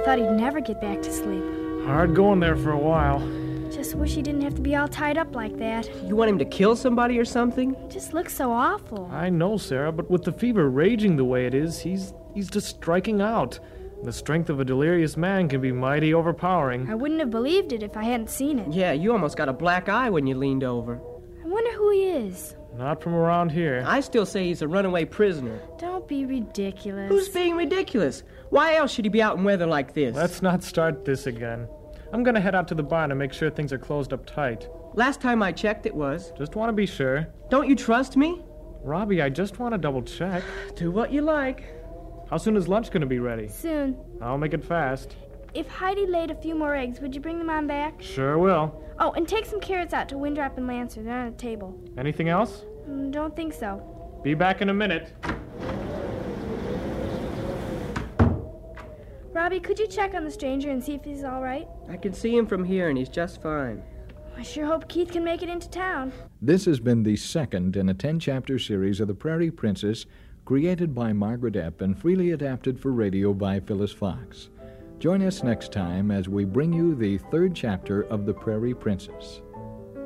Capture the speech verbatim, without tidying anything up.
thought he'd never get back to sleep. Hard going there for a while. Just wish he didn't have to be all tied up like that. You want him to kill somebody or something? He just looks so awful. I know, Sarah, but with the fever raging the way it is, he's he's just striking out. The strength of a delirious man can be mighty overpowering. I wouldn't have believed it if I hadn't seen it. Yeah, you almost got a black eye when you leaned over. I wonder who he is. Not from around here. I still say he's a runaway prisoner. Don't be ridiculous. Who's being ridiculous? Why else should he be out in weather like this? Let's not start this again. I'm gonna head out to the barn and make sure things are closed up tight. Last time I checked, it was. Just want to be sure. Don't you trust me? Robbie, I just want to double check. Do what you like. How soon is lunch gonna be ready? Soon. I'll make it fast. If Heidi laid a few more eggs, would you bring them on back? Sure will. Oh, and take some carrots out to Winthrop and Lancer. They're on the table. Anything else? Mm, don't think so. Be back in a minute. Robbie, could you check on the stranger and see if he's all right? I can see him from here, and he's just fine. I sure hope Keith can make it into town. This has been the second in a ten-chapter series of The Prairie Princess, created by Margaret Epp and freely adapted for radio by Phyllis Fox. Join us next time as we bring you the third chapter of The Prairie Princess.